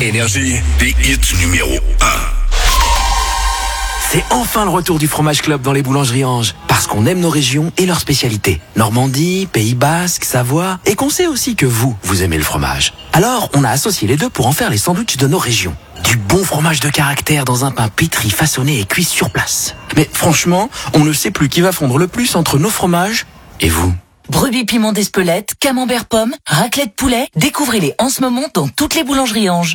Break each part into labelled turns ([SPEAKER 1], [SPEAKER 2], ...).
[SPEAKER 1] Énergie, des hits numéro 1.
[SPEAKER 2] C'est enfin le retour du Fromage Club dans les boulangeries Ange. Parce qu'on aime nos régions et leurs spécialités. Normandie, Pays Basque, Savoie. Et qu'on sait aussi que vous aimez le fromage. Alors, on a associé les deux pour en faire les sandwichs de nos régions. Du bon fromage de caractère dans un pain pétri, façonné et cuit sur place. Mais franchement, on ne sait plus qui va fondre le plus entre nos fromages et vous.
[SPEAKER 3] Brebis piment d'Espelette, camembert pomme, raclette poulet. Découvrez-les en ce moment dans toutes les boulangeries Ange.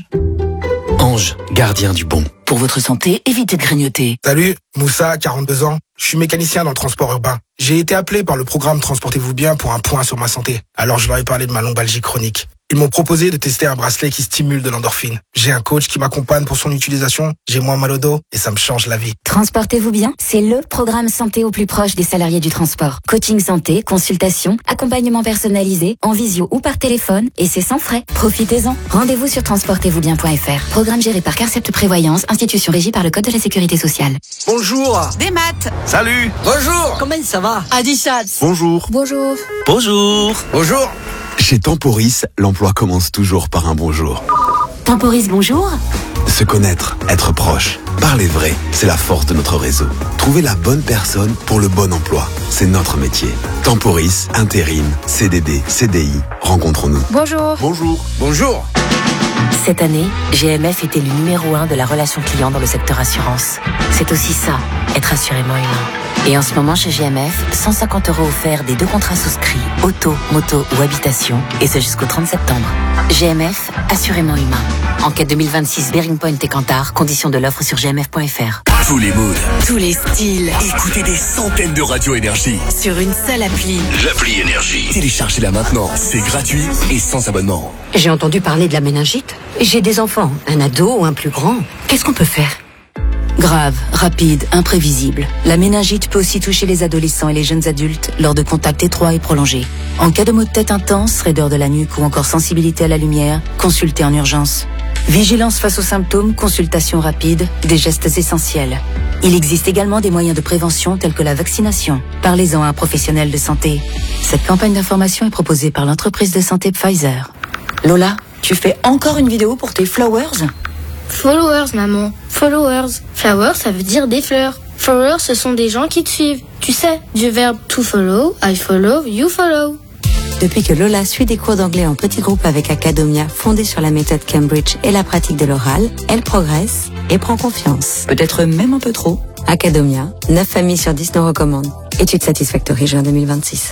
[SPEAKER 2] Ange, gardien du bon.
[SPEAKER 3] Pour votre santé, évitez de grignoter.
[SPEAKER 4] Salut, Moussa, 42 ans. Je suis mécanicien dans le transport urbain. J'ai été appelé par le programme Transportez-vous bien pour un point sur ma santé. Alors je leur ai parlé de ma lombalgie chronique. Ils m'ont proposé de tester un bracelet qui stimule de l'endorphine. J'ai un coach qui m'accompagne pour son utilisation. J'ai moins mal au dos et ça me change la vie.
[SPEAKER 5] Transportez-vous bien, c'est le programme santé au plus proche des salariés du transport. Coaching santé, consultation, accompagnement personnalisé, en visio ou par téléphone, et c'est sans frais. Profitez-en. Rendez-vous sur transportezvousbien.fr. Programme géré par Carcept Prévoyance, institution régie par le Code de la Sécurité sociale.
[SPEAKER 6] Bonjour.
[SPEAKER 7] Des maths.
[SPEAKER 6] Salut.
[SPEAKER 7] Bonjour. Comment ça va? Adissat.
[SPEAKER 6] Bonjour.
[SPEAKER 5] Bonjour.
[SPEAKER 6] Bonjour.
[SPEAKER 4] Bonjour.
[SPEAKER 8] Chez Temporis, l'emploi commence toujours par un bonjour.
[SPEAKER 5] Temporis, bonjour.
[SPEAKER 8] Se connaître, être proche, parler vrai, c'est la force de notre réseau. Trouver la bonne personne pour le bon emploi, c'est notre métier. Temporis, intérim, CDD, CDI, rencontrons-nous.
[SPEAKER 5] Bonjour.
[SPEAKER 6] Bonjour.
[SPEAKER 4] Bonjour.
[SPEAKER 3] Cette année, GMF était le numéro 1 de la relation client dans le secteur assurance. C'est aussi ça, être assurément humain. Et en ce moment, chez GMF, 150 € offerts des 2 contrats souscrits, auto, moto ou habitation, et ce jusqu'au 30 septembre. GMF, assurément humain. Enquête 2026, Bearing Point et Kantar, conditions de l'offre sur gmf.fr.
[SPEAKER 1] Tous les moods,
[SPEAKER 7] Tous les styles.
[SPEAKER 1] écoutez des centaines de radios Énergie.
[SPEAKER 7] Sur une seule appli.
[SPEAKER 1] L'appli Énergie. Téléchargez-la maintenant, c'est gratuit et sans abonnement.
[SPEAKER 9] J'ai entendu parler de la méningite. J'ai des enfants, un ado ou un plus grand. Qu'est-ce qu'on peut faire?
[SPEAKER 3] Grave, rapide, imprévisible. La méningite peut aussi toucher les adolescents et les jeunes adultes lors de contacts étroits et prolongés. En cas de maux de tête intense, raideur de la nuque ou encore sensibilité à la lumière, consultez en urgence. Vigilance face aux symptômes, consultation rapide, des gestes essentiels. Il existe également des moyens de prévention tels que la vaccination. Parlez-en à un professionnel de santé. Cette campagne d'information est proposée par l'entreprise de santé Pfizer. Lola, tu fais encore une vidéo pour tes flowers ?
[SPEAKER 10] Followers, maman. Followers. Flowers, ça veut dire des fleurs. Followers, ce sont des gens qui te suivent. Tu sais, du verbe to follow, I follow, you follow.
[SPEAKER 9] Depuis que Lola suit des cours d'anglais en petit groupe avec Academia, fondée sur la méthode Cambridge et la pratique de l'oral, elle progresse et prend confiance.
[SPEAKER 3] Peut-être même un peu trop.
[SPEAKER 9] Academia, 9 familles sur 10 nous recommandent. Étude Satisfactory juin 2026.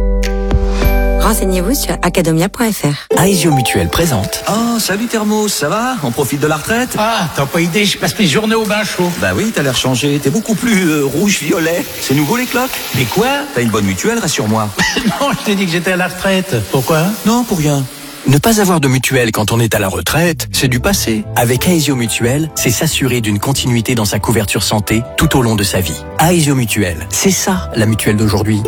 [SPEAKER 9] Renseignez-vous sur academia.fr.
[SPEAKER 2] Aesio Mutuel présente.
[SPEAKER 6] Oh, salut Thermos, ça va? On profite de la retraite?
[SPEAKER 11] Ah, t'as pas idée, je passe mes journées au bain chaud.
[SPEAKER 6] Bah oui, t'as l'air changé, t'es beaucoup plus rouge-violet. C'est nouveau les cloques?
[SPEAKER 11] Mais quoi?
[SPEAKER 6] T'as une bonne mutuelle, rassure-moi.
[SPEAKER 11] Non, je t'ai dit que j'étais à la retraite. Pourquoi?
[SPEAKER 6] Non, pour rien.
[SPEAKER 2] Ne pas avoir de mutuelle quand on est à la retraite, c'est du passé. Avec Aesio Mutuel, c'est s'assurer d'une continuité dans sa couverture santé tout au long de sa vie. Aesio Mutuel, c'est ça la mutuelle d'aujourd'hui.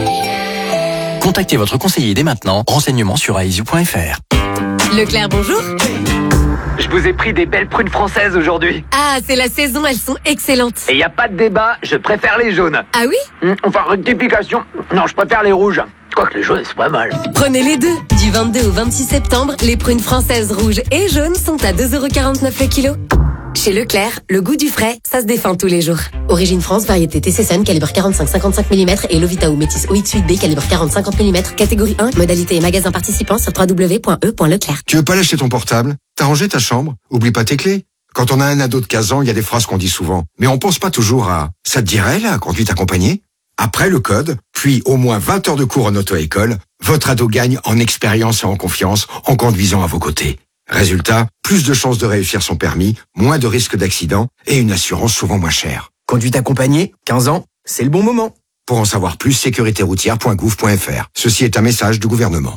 [SPEAKER 2] Contactez votre conseiller dès maintenant. Renseignements sur aesio.fr.
[SPEAKER 7] Leclerc, bonjour.
[SPEAKER 12] Je vous ai pris des belles prunes françaises aujourd'hui.
[SPEAKER 7] Ah, c'est la saison, elles sont excellentes.
[SPEAKER 12] Et y a pas de débat, je préfère les jaunes.
[SPEAKER 7] Ah oui?
[SPEAKER 12] Enfin, rectification. Non, je préfère les rouges. Quoique les jaunes, c'est pas mal.
[SPEAKER 7] Prenez les deux. Du 22 au 26 septembre, les prunes françaises rouges et jaunes sont à 2,49 € le kilo. Chez Leclerc, le goût du frais, ça se défend tous les jours. Origine France, variété TC-Sun, calibre 45-55 mm et Lovita ou Métis OX8B, calibre 40-50 mm, catégorie 1, modalité et magasin participant sur www.e.leclerc.
[SPEAKER 13] Tu veux pas lâcher ton portable? T'as rangé ta chambre? Oublie pas tes clés. Quand on a un ado de 15 ans, il y a des phrases qu'on dit souvent. Mais on pense pas toujours à « ça te dirait, la conduite accompagnée ?» Après le code, puis au moins 20 heures de cours en auto-école, votre ado gagne en expérience et en confiance en conduisant à vos côtés. Résultat, plus de chances de réussir son permis, moins de risques d'accident et une assurance souvent moins chère.
[SPEAKER 2] Conduite accompagnée, 15 ans, c'est le bon moment.
[SPEAKER 13] Pour en savoir plus, sécuritéroutière.gouv.fr. Ceci est un message du gouvernement.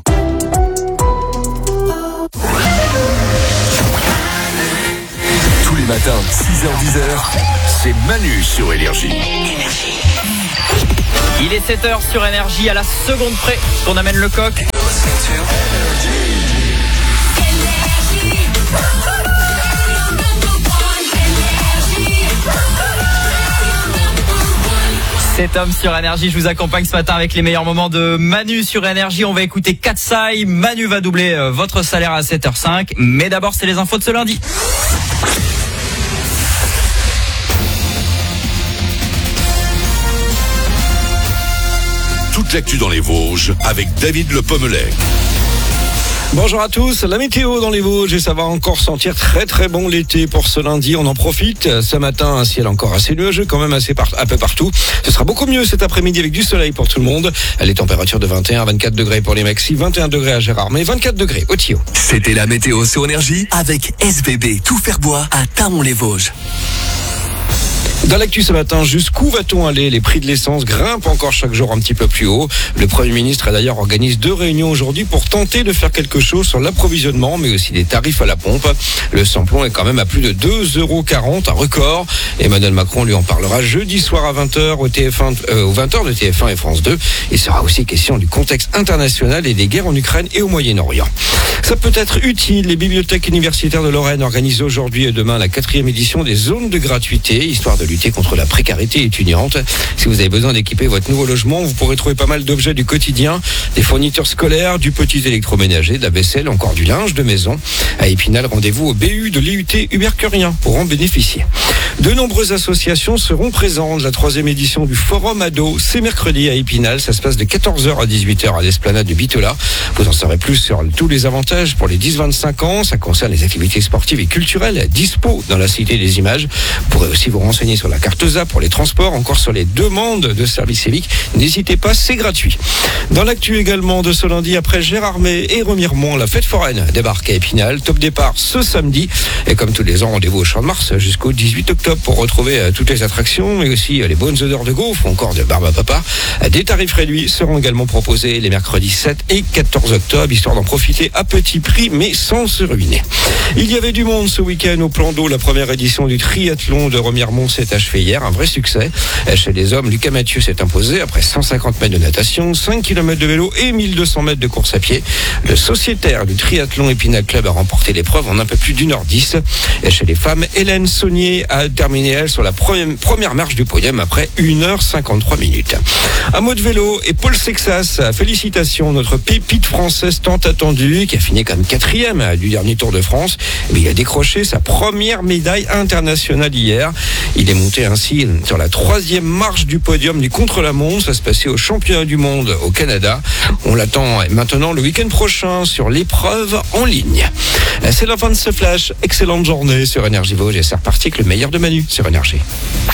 [SPEAKER 1] Tous les matins, 6h-10h, c'est Manu sur Énergie.
[SPEAKER 14] Il est 7h sur Énergie, à la seconde près qu'on amène le coq. C'est Tom sur Énergie, je vous accompagne ce matin avec les meilleurs moments de Manu sur Énergie. On va écouter Katsai, Manu va doubler votre salaire à 7h05. Mais d'abord, c'est les infos de ce lundi.
[SPEAKER 1] Toute l'actu dans les Vosges avec David Le Pommelet.
[SPEAKER 15] Bonjour à tous, la météo dans les Vosges et ça va encore sentir très très bon l'été pour ce lundi, on en profite. Ce matin, un ciel encore assez nuageux quand même un peu partout. Ce sera beaucoup mieux cet après-midi avec du soleil pour tout le monde. Les températures de 21 à 24 degrés pour les maxis, 21 degrés à Gérardmer, 24 degrés au Thio.
[SPEAKER 1] C'était la météo sur Énergie avec SVB Tout Faire Bois à Taon-les-Vosges.
[SPEAKER 15] Dans l'actu ce matin, jusqu'où va-t-on aller? Les prix de l'essence grimpent encore chaque jour un petit peu plus haut. Le Premier ministre a d'ailleurs organisé 2 réunions aujourd'hui pour tenter de faire quelque chose sur l'approvisionnement, mais aussi les tarifs à la pompe. Le samplon est quand même à plus de 2,40 €, un record. Emmanuel Macron lui en parlera jeudi soir à 20h aux 20h de TF1 et France 2. Il sera aussi question du contexte international et des guerres en Ukraine et au Moyen-Orient. Ça peut être utile. Les bibliothèques universitaires de Lorraine organisent aujourd'hui et demain la 4e édition des zones de gratuité, histoire de lutter contre la précarité étudiante. Si vous avez besoin d'équiper votre nouveau logement, vous pourrez trouver pas mal d'objets du quotidien, des fournitures scolaires, du petit électroménager, de la vaisselle, encore du linge de maison. À Épinal, rendez-vous au BU de l'IUT Hubert Curien pour en bénéficier. De nombreuses associations seront présentes. La 3e édition du Forum Ado, c'est mercredi à Épinal. Ça se passe de 14h à 18h à l'esplanade de Bitola. Vous en saurez plus sur tous les avantages pour les 10-25 ans. Ça concerne les activités sportives et culturelles dispo dans la Cité des Images. Vous pourrez aussi vous renseigner sur la carte ZAP pour les transports, encore sur les demandes de services civiques. N'hésitez pas, c'est gratuit. Dans l'actu également de ce lundi, après Gérardmer et Remiremont, la fête foraine débarque à Épinal. Top départ ce samedi. Et comme tous les ans, rendez-vous au Champ de Mars jusqu'au 18 octobre pour retrouver toutes les attractions, mais aussi les bonnes odeurs de gaufres, encore de barbe à papa. Des tarifs réduits seront également proposés les mercredis 7 et 14 octobre, histoire d'en profiter à petit prix, mais sans se ruiner. Il y avait du monde ce week-end au plan d'eau. La première édition du triathlon de Remiremont s'est achevée hier, un vrai succès. Chez les hommes, Lucas Mathieu s'est imposé après 150 mètres de natation, 5 km de vélo et 1200 mètres de course à pied. Le sociétaire du triathlon Épinal Club a remporté l'épreuve en un peu plus d'1h10. Chez les femmes, Hélène Saunier a terminé, elle, sur la première marche du podium après 1h53 minutes. Un mot de vélo et Paul Sexas, félicitations, notre pépite française tant attendue, qui a fini comme 4e du dernier Tour de France. Mais il a décroché sa première médaille internationale hier. Il est monté ainsi sur la 3e marche du podium du contre-la-montre. Ça se passait au championnat du monde au Canada. On l'attend maintenant le week-end prochain sur l'épreuve en ligne. C'est la fin de ce flash. Excellente journée sur Énergie Vosges et c'est reparti avec le meilleur de Manu sur Énergie.